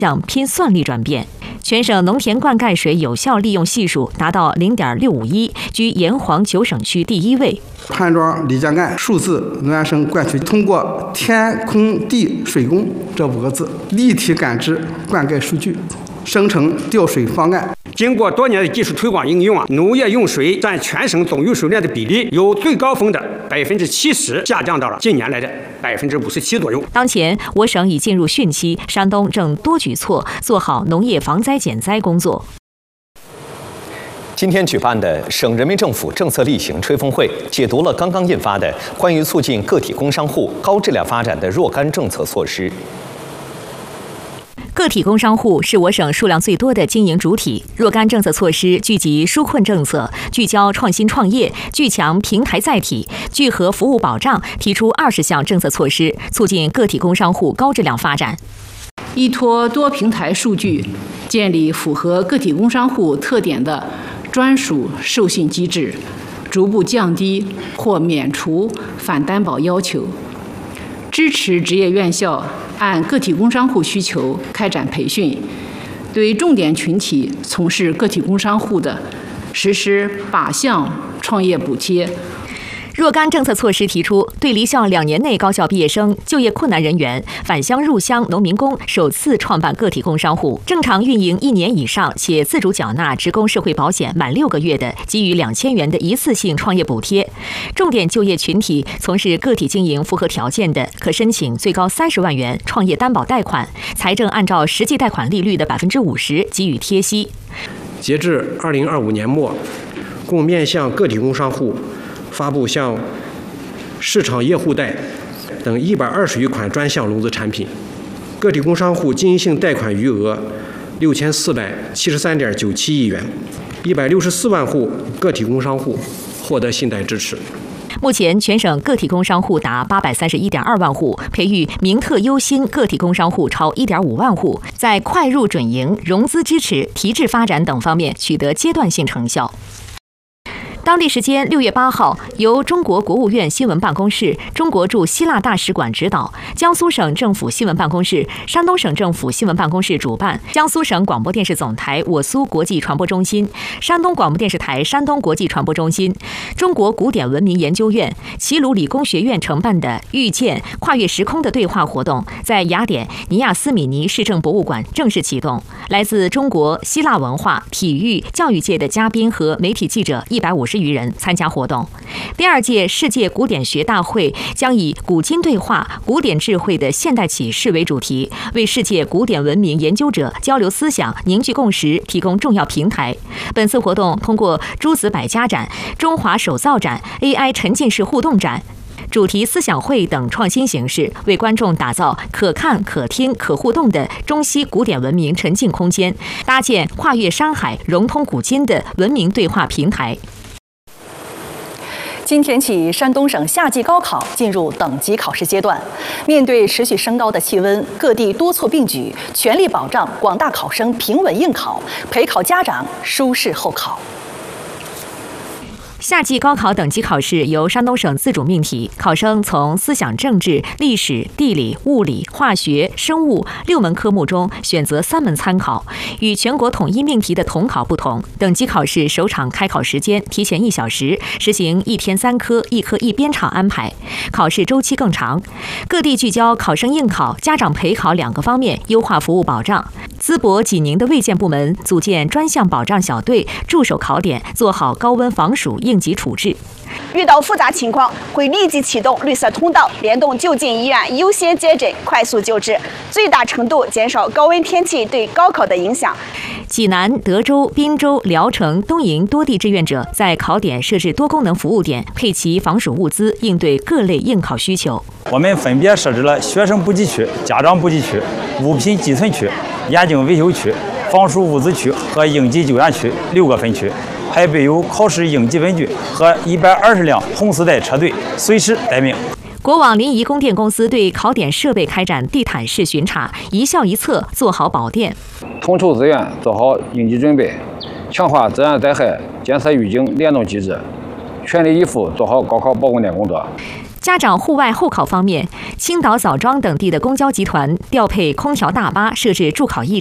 向拼算力转变。全省农田灌溉水有效利用系数达到0.651，居炎黄9省区第1位。 潘庄李家岸数字农业生灌区通过天空地水工这5个字，立体感知灌溉数据，生成调水方案。 经过多年的技术推广应用农业用水占全省总用水量的比例由最高峰的70%下降到了近年来的57%左右。 当前，我省已进入汛期，山东正多举措做好农业防灾减灾工作。 今天举办的省人民政府政策例行吹风会，解读了刚刚印发的关于促进个体工商户高质量发展的若干政策措施。 个体工商户是我省数量最多的经营主体，若干政策措施聚集纾困政策，聚焦创新创业，聚强平台载体，聚合服务保障，提出20项政策措施，促进个体工商户高质量发展。 依托多平台数据，建立符合个体工商户特点的专属授信机制，逐步降低或免除反担保要求，支持职业院校按个体工商户需求开展培训，对重点群体从事个体工商户的实施靶向创业补贴。 若干政策措施提出，对离校2年内高校毕业生、就业困难人员、返乡入乡农民工首次创办个体工商户，正常运营1年以上且自主缴纳职工社会保险满6个月的，给予2000元的一次性创业补贴。重点就业群体从事个体经营符合条件的，可申请最高30万元创业担保贷款，财政按照实际贷款利率的50%给予贴息。 截至2025年末，共面向个体工商户发布向市场业户贷等120余款专项融资产品，个体工商户经营性贷款余额6473.97亿元，164万户个体工商户获得信贷支持。 目前，全省个体工商户达831.2万户，培育名特优新个体工商户超1.5万户，在快入准营、融资支持、提质发展等方面取得阶段性成效。当地时间6月8号，由中国国务院新闻办公室、中国驻希腊大使馆指导，江苏省政府新闻办公室、山东省政府新闻办公室主办，江苏省广播电视总台我苏国际传播中心、山东广播电视台山东国际传播中心、中国古典文明研究院、齐鲁理工学院承办的“遇见跨越时空的对话”活动，在雅典尼亚斯米尼市政博物馆正式启动。来自中国、希腊文化、体育、教育界的嘉宾和媒体记者150余人参加活动。第2届世界古典学大会将以古今对话、古典智慧的现代启示为主题，为世界古典文明研究者交流思想、凝聚共识提供重要平台。本次活动通过诸子百家展、中华手造展、AI 沉浸式互动展、主题思想会等创新形式，为观众打造可看、可听、可互动的中西古典文明沉浸空间，搭建跨越山海、融通古今的文明对话平台。 今天起，山东省夏季高考进入等级考试阶段。面对持续升高的气温，各地多措并举，全力保障广大考生平稳应考，陪考家长舒适候考。 夏季高考等级考试由山东省自主命题，考生从思想政治、历史、地理、物理、化学、生物6门科目中选择3门参考。与全国统一命题的统考不同，等级考试首场开考时间提前1小时，实行1天3科、1科1编场安排，考试周期更长。各地聚焦考生应考、家长陪考2个方面，优化服务保障。淄博、济宁的卫健部门组建专项保障小队驻守考点，做好高温防暑应急处置。 遇到复杂情况，会立即启动绿色通道，联动就近医院优先接诊，快速救治，最大程度减少高温天气对高考的影响。 济南、德州、滨州、聊城、东营多地志愿者在考点设置多功能服务点，配齐防暑物资，应对各类应考需求。 我们分别设置了学生补给区、家长补给区、物品寄存区、眼镜维修区、防暑物资区和应急救援区6个分区，还备有考试应急问句和120辆红丝带车队，随时待命。 国网临沂供电公司对考点设备开展地毯式巡查，一校一策，做好保电。 统筹资源，做好应急准备，强化自然灾害监测预警联动机制，全力以赴做好高考保供电工作。 家长户外候考方面，青岛枣庄等地的公交集团调配空调大巴设置助考驿